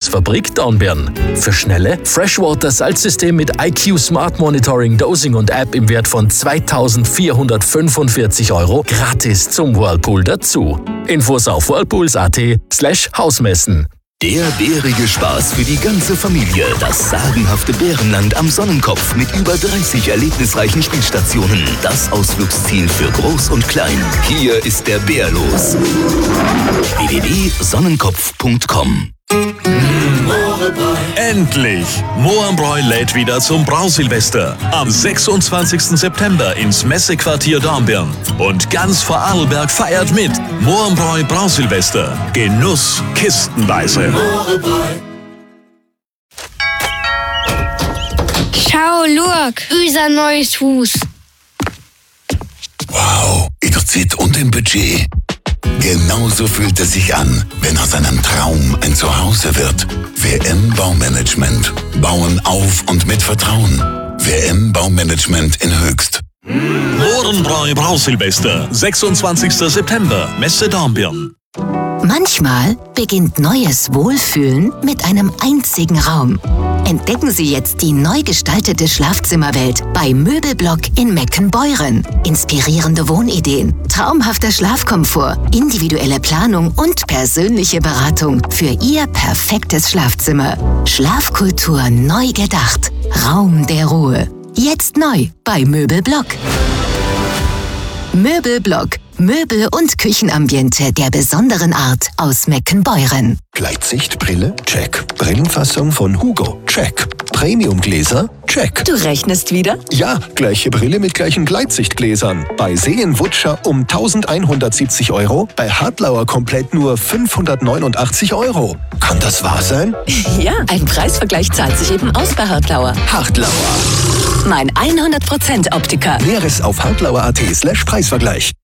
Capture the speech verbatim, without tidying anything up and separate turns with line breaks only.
Fabrik Dornbirn. Für schnelle Freshwater-Salzsystem mit I Q Smart Monitoring, Dosing und App im Wert von zweitausendvierhundertfünfundvierzig Euro gratis zum Whirlpool dazu. Infos auf whirlpools.at slash Hausmessen.
Der bärige Spaß für die ganze Familie. Das sagenhafte Bärenland am Sonnenkopf mit über dreißig erlebnisreichen Spielstationen. Das Ausflugsziel für Groß und Klein. Hier ist der Bär los. w w w punkt sonnenkopf punkt com.
Endlich! Mohrenbräu lädt wieder zum Brausilvester. Am sechsundzwanzigsten September ins Messequartier Dornbirn. Und ganz Vorarlberg feiert mit. Mohrenbräu Brausilvester. Genuss kistenweise.
Schau, look, unser neues Haus.
Wow, in der Zeit und im Budget. Genauso fühlt es sich an, wenn aus einem Traum ein Zuhause wird. W M Baumanagement. Bauen auf und mit Vertrauen. W M Baumanagement in Höchst.
Mohrenbräu Brausilvester. sechsundzwanzigsten September. Messe Dornbirn.
Manchmal beginnt neues Wohlfühlen mit einem einzigen Raum. Entdecken Sie jetzt die neu gestaltete Schlafzimmerwelt bei Möbelblock in Meckenbeuren. Inspirierende Wohnideen, traumhafter Schlafkomfort, individuelle Planung und persönliche Beratung für Ihr perfektes Schlafzimmer. Schlafkultur neu gedacht. Raum der Ruhe. Jetzt neu bei Möbelblock. Möbelblock. Möbel- und Küchenambiente der besonderen Art aus Meckenbeuren.
Gleitsichtbrille? Check. Brillenfassung von Hugo? Check. Premiumgläser? Check.
Du rechnest wieder?
Ja, gleiche Brille mit gleichen Gleitsichtgläsern. Bei Seen-Wutscher um elfhundertsiebzig Euro, bei Hartlauer komplett nur fünfhundertneunundachtzig Euro. Kann das wahr sein?
Ja, ein Preisvergleich zahlt sich eben aus bei Hartlauer.
Hartlauer.
Mein hundert Prozent Optiker.
Näheres auf hartlauer punkt at slash Preisvergleich.